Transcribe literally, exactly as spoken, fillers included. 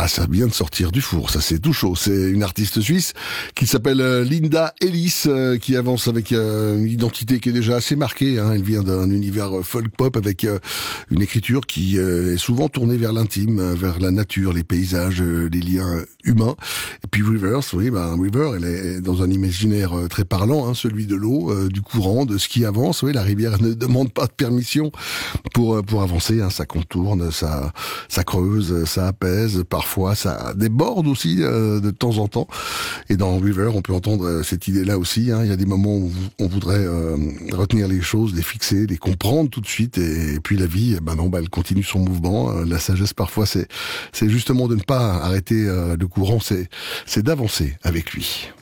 Ah, ça vient de sortir du four, ça c'est tout chaud. C'est une artiste suisse qui s'appelle euh, Linda Ellis, euh, qui avance avec euh, une identité qui est déjà assez marquée. Hein. Elle vient d'un univers euh, folk-pop avec euh, une écriture qui euh, est souvent tournée vers l'intime, euh, vers la nature, les paysages, euh, les liens humains. Et puis Rivers, oui, ben River, elle est dans un imaginaire euh, très parlant, hein, celui de l'eau, euh, du courant, de ce qui avance. Oui, la rivière ne demande pas de permission pour euh, pour avancer. Hein. Ça contourne, ça ça creuse, ça apaise. Parfois, ça déborde aussi euh, de temps en temps. Et dans River, on peut entendre euh, cette idée-là aussi. Hein. Il y a des moments où on voudrait euh, retenir les choses, les fixer, les comprendre tout de suite. Et, et puis la vie, ben non, ben elle continue son mouvement. Euh, la sagesse, parfois, c'est c'est justement de ne pas arrêter euh, le courant. C'est c'est d'avancer avec lui.